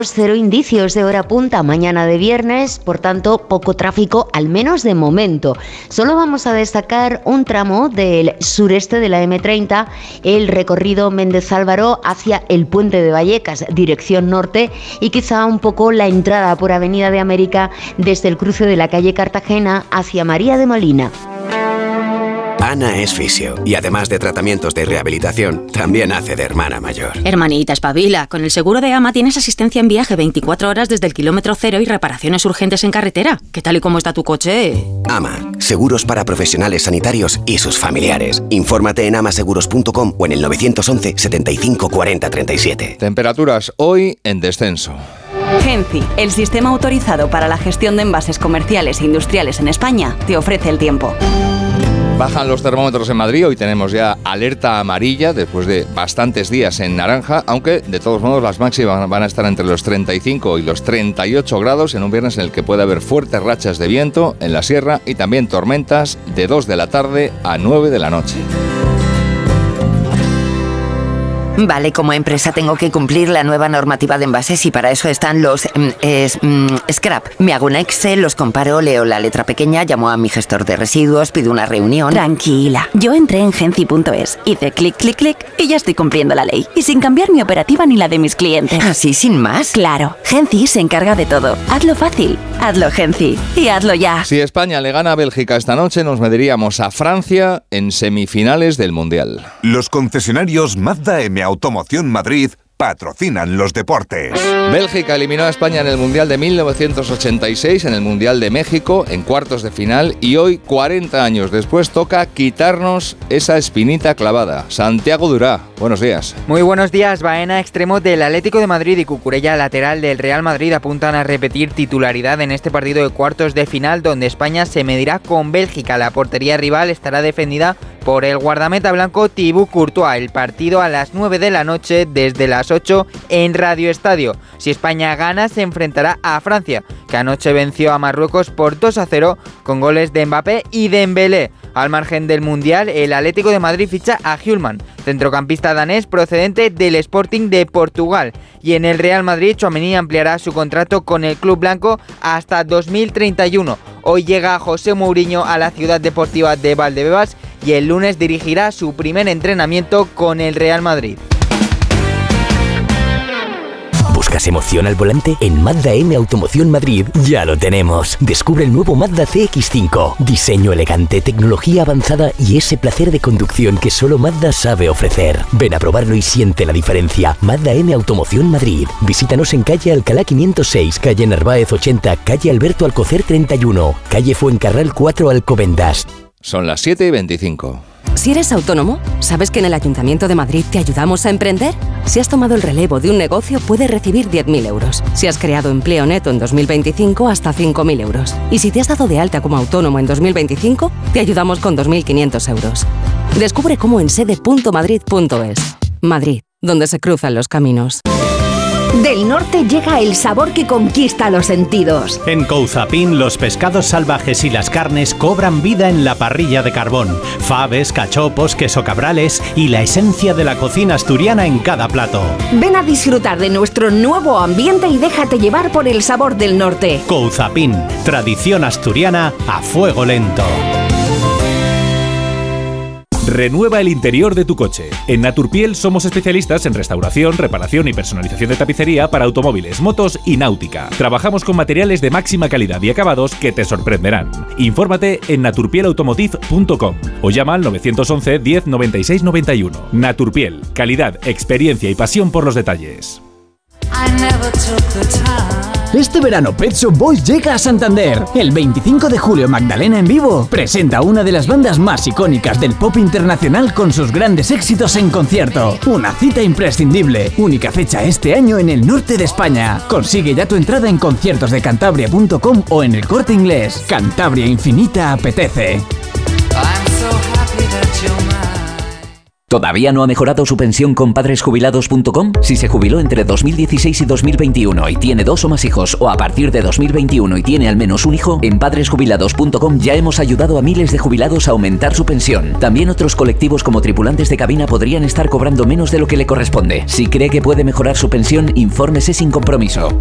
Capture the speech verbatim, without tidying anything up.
Cero indicios de hora punta mañana de viernes, por tanto poco tráfico, al menos de momento. Solo vamos a destacar un tramo del sureste de la eme treinta, el recorrido Méndez Álvaro hacia el puente de Vallecas, dirección norte, y quizá un poco la entrada por Avenida de América desde el cruce de la calle Cartagena hacia María de Molina. Ana es fisio y además de tratamientos de rehabilitación, también hace de hermana mayor. Hermanita, espabila. Con el seguro de AMA tienes asistencia en viaje veinticuatro horas desde el kilómetro cero y reparaciones urgentes en carretera. ¿Qué tal y cómo está tu coche? AMA, seguros para profesionales sanitarios y sus familiares. Infórmate en amaseguros punto com o en el novecientos once setenta y cinco cuarenta treinta y siete. Temperaturas hoy en descenso. Genci, el sistema autorizado para la gestión de envases comerciales e industriales en España, te ofrece el tiempo. Bajan los termómetros en Madrid, hoy tenemos ya alerta amarilla después de bastantes días en naranja, aunque de todos modos las máximas van a estar entre los treinta y cinco y los treinta y ocho grados en un viernes en el que puede haber fuertes rachas de viento en la sierra y también tormentas de dos de la tarde a nueve de la noche. Vale, como empresa tengo que cumplir la nueva normativa de envases y para eso están los es, mm, scrap. Me hago un Excel, los comparo, leo la letra pequeña, llamo a mi gestor de residuos, pido una reunión. Tranquila, yo entré en genci punto es, hice clic, clic, clic y ya estoy cumpliendo la ley. Y sin cambiar mi operativa ni la de mis clientes. ¿Así sin más? Claro, Genci se encarga de todo. Hazlo fácil, hazlo Genci y hazlo ya. Si España le gana a Bélgica esta noche, nos mediríamos a Francia en semifinales del Mundial. Los concesionarios Mazda M Automoción Madrid patrocinan los deportes. Bélgica eliminó a España en el Mundial de mil novecientos ochenta y seis, en el Mundial de México, en cuartos de final, y hoy, cuarenta años después, toca quitarnos esa espinita clavada. Santiago Durá, buenos días. Muy buenos días. Baena, extremo del Atlético de Madrid, y Cucurella, lateral del Real Madrid, apuntan a repetir titularidad en este partido de cuartos de final, donde España se medirá con Bélgica. La portería rival estará defendida por el guardameta blanco Thibaut Courtois. El partido a las nueve de la noche desde las ocho en Radio Estadio. Si España gana, se enfrentará a Francia, que anoche venció a Marruecos por dos a cero con goles de Mbappé y Dembélé. Al margen del Mundial, el Atlético de Madrid ficha a Hjulmand, centrocampista danés procedente del Sporting de Portugal. Y en el Real Madrid, Tchouaméni ampliará su contrato con el club blanco hasta dos mil treinta y uno. Hoy llega José Mourinho a la ciudad deportiva de Valdebebas y el lunes dirigirá su primer entrenamiento con el Real Madrid. ¿Buscas emoción al volante? En Mazda M Automoción Madrid ya lo tenemos. Descubre el nuevo Mazda C X cinco. Diseño elegante, tecnología avanzada y ese placer de conducción que solo Mazda sabe ofrecer. Ven a probarlo y siente la diferencia. Mazda M Automoción Madrid. Visítanos en calle Alcalá quinientos seis, calle Narváez ochenta, calle Alberto Alcocer treinta y uno, calle Fuencarral cuatro, Alcobendas. Son las siete y veinticinco. Si eres autónomo, ¿sabes que en el Ayuntamiento de Madrid te ayudamos a emprender? Si has tomado el relevo de un negocio, puedes recibir diez mil euros. Si has creado empleo neto en dos mil veinticinco, hasta cinco mil euros. Y si te has dado de alta como autónomo en dos mil veinticinco, te ayudamos con dos mil quinientos euros. Descubre cómo en sede punto madrid punto es. Madrid, donde se cruzan los caminos. Del norte llega el sabor que conquista los sentidos. En Couzapin, los pescados salvajes y las carnes cobran vida en la parrilla de carbón. Faves, cachopos, queso cabrales y la esencia de la cocina asturiana en cada plato. Ven a disfrutar de nuestro nuevo ambiente y déjate llevar por el sabor del norte. Couzapin, tradición asturiana a fuego lento. Renueva el interior de tu coche. En Naturpiel somos especialistas en restauración, reparación y personalización de tapicería para automóviles, motos y náutica. Trabajamos con materiales de máxima calidad y acabados que te sorprenderán. Infórmate en naturpiel automotive punto com o llama al novecientos once diez noventa y seis noventa y uno. Naturpiel, calidad, experiencia y pasión por los detalles. Este verano Pet Shop Boys llega a Santander. El veinticinco de julio Magdalena en vivo presenta una de las bandas más icónicas del pop internacional con sus grandes éxitos en concierto. Una cita imprescindible, única fecha este año en el norte de España. Consigue ya tu entrada en conciertos de cantabria punto com o en El Corte Inglés. Cantabria Infinita apetece. ¿Todavía no ha mejorado su pensión con padres jubilados punto com? Si se jubiló entre dos mil dieciséis y dos mil veintiuno y tiene dos o más hijos, o a partir de dos mil veintiuno y tiene al menos un hijo, en padres jubilados punto com ya hemos ayudado a miles de jubilados a aumentar su pensión. También otros colectivos como tripulantes de cabina podrían estar cobrando menos de lo que le corresponde. Si cree que puede mejorar su pensión, infórmese sin compromiso.